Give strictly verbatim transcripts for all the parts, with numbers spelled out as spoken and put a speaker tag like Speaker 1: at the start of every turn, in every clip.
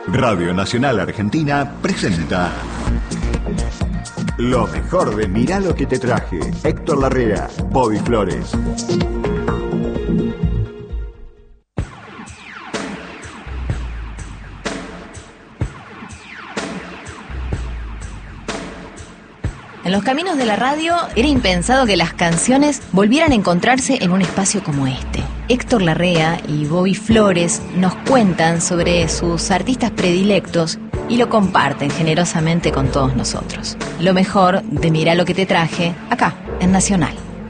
Speaker 1: Radio Nacional Argentina presenta lo mejor de Mirá lo que te traje. Héctor Larrea, Bobby Flores.
Speaker 2: En los caminos de la radio era impensado que las canciones volvieran a encontrarse en un espacio como este. Héctor Larrea y Bobby Flores nos cuentan sobre sus artistas predilectos y lo comparten generosamente con todos nosotros. Lo mejor de Mirá lo que te traje, acá, en Nacional.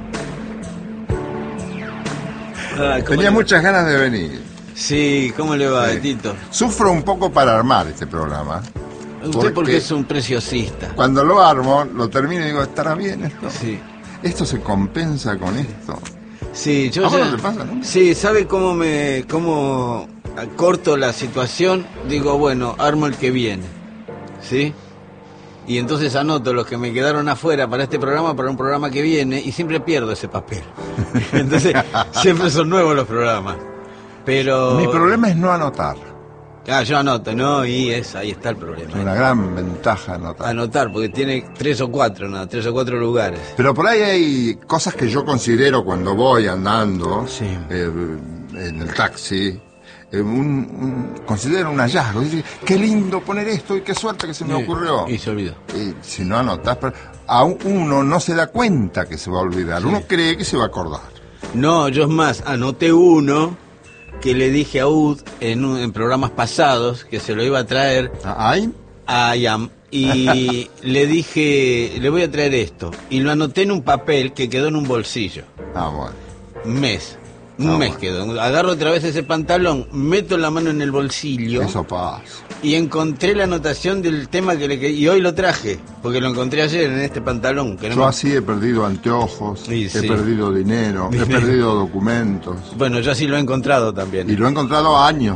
Speaker 3: Ah,
Speaker 4: Tenía muchas ganas de venir.
Speaker 3: Sí, ¿cómo le va,
Speaker 4: Sí.
Speaker 3: Tito?
Speaker 4: Sufro un poco para armar este programa.
Speaker 3: Usted
Speaker 4: Porque
Speaker 3: porque es un preciosista.
Speaker 4: Cuando lo armo, lo termino y digo, ¿estará bien esto?
Speaker 3: Sí.
Speaker 4: ¿Esto se compensa con esto?
Speaker 3: Sí, yo
Speaker 4: ¿A vos
Speaker 3: ya-
Speaker 4: no te pasa, no?
Speaker 3: Sí, ¿sabe cómo me cómo corto la situación? Digo, bueno, armo el que viene. ¿Sí? Y entonces anoto los que me quedaron afuera para este programa, para un programa que viene, y siempre pierdo ese papel. Entonces, siempre son nuevos los programas. Pero...
Speaker 4: Mi problema es no anotar.
Speaker 3: Ah, yo anoto, ¿no? Y es, ahí está el problema.
Speaker 4: Es una gran ventaja anotar.
Speaker 3: Anotar, porque tiene tres o cuatro, ¿no? Tres o cuatro lugares.
Speaker 4: Pero por ahí hay cosas que yo considero cuando voy andando
Speaker 3: Sí.
Speaker 4: eh, en el taxi. eh, un, un- considero un hallazgo. Dice, qué lindo poner esto y qué suerte que se me ocurrió.
Speaker 3: Y se olvidó.
Speaker 4: Y si no anotás, pero aún uno no se da cuenta que se va a olvidar.
Speaker 3: Sí.
Speaker 4: Uno cree que se va a acordar.
Speaker 3: No, yo es más, anoté uno que le dije a Ud en, un- en programas pasados que se lo iba a traer
Speaker 4: ¿Ahí?
Speaker 3: a Yam. Y le dije, le voy a traer esto. Y lo anoté en un papel que quedó en un bolsillo.
Speaker 4: Ah, bueno.
Speaker 3: Un mes. Un
Speaker 4: Ah,
Speaker 3: mes
Speaker 4: bueno.
Speaker 3: quedó. Agarro otra vez ese pantalón, meto la mano en el bolsillo.
Speaker 4: Eso pasa.
Speaker 3: Y encontré la anotación del tema que le que- y hoy lo traje, porque lo encontré ayer en este pantalón. Que no
Speaker 4: Yo
Speaker 3: me-
Speaker 4: así he perdido anteojos,
Speaker 3: Sí,
Speaker 4: he
Speaker 3: sí.
Speaker 4: perdido dinero, he
Speaker 3: Dinero.
Speaker 4: perdido documentos.
Speaker 3: Bueno, yo así lo he encontrado también.
Speaker 4: Y lo he encontrado años